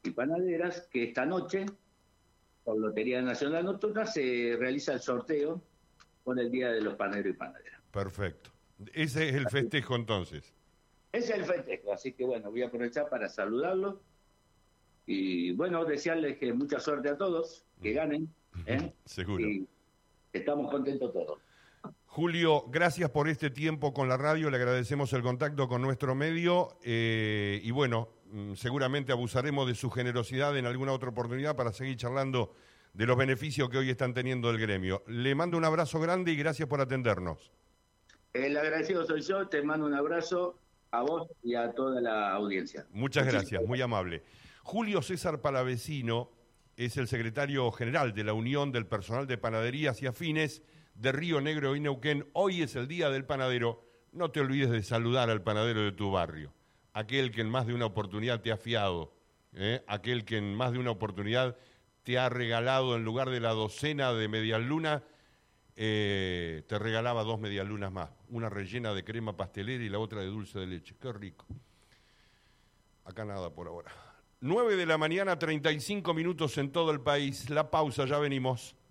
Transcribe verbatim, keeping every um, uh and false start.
y panaderas, que esta noche, por Lotería Nacional Nocturna, se realiza el sorteo por el Día de los Panaderos y Panaderas. Perfecto. Ese es el festejo entonces. Ese es el festejo, así que bueno, voy a aprovechar para saludarlos y bueno, desearles que mucha suerte a todos, que ganen, ¿eh? Seguro. Y estamos contentos todos. Julio, gracias por este tiempo con la radio, le agradecemos el contacto con nuestro medio eh, y bueno, seguramente abusaremos de su generosidad en alguna otra oportunidad para seguir charlando de los beneficios que hoy están teniendo el gremio. Le mando un abrazo grande y gracias por atendernos. El agradecido soy yo, te mando un abrazo a vos y a toda la audiencia. Muchas gracias, muy amable. Julio César Palavecino es el secretario general de la Unión del Personal de Panaderías y Afines de Río Negro y Neuquén. Hoy es el Día del Panadero. No te olvides de saludar al panadero de tu barrio, aquel que en más de una oportunidad te ha fiado, ¿eh? aquel que en más de una oportunidad te ha regalado, en lugar de la docena de medialunas, eh, te regalaba dos medialunas más, una rellena de crema pastelera y la otra de dulce de leche. Qué rico. Acá nada por ahora. nueve de la mañana, treinta y cinco minutos en todo el país. La pausa, ya venimos.